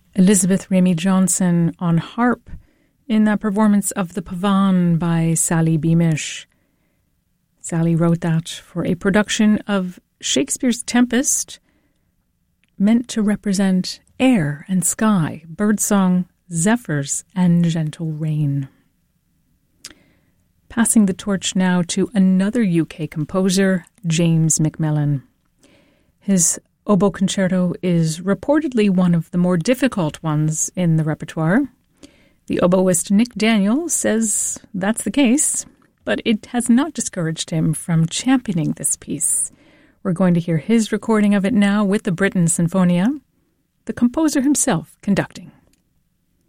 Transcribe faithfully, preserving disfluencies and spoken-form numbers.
Elizabeth Remy Johnson on harp in the performance of The Pavan by Sally Beamish. Sally wrote that for a production of Shakespeare's Tempest, meant to represent air and sky, birdsong, zephyrs, and gentle rain. Passing the torch now to another U K composer, James Macmillan. His oboe concerto is reportedly one of the more difficult ones in the repertoire. The oboist Nick Daniel says that's the case, but it has not discouraged him from championing this piece. We're going to hear his recording of it now with the Britten Sinfonia, the composer himself conducting.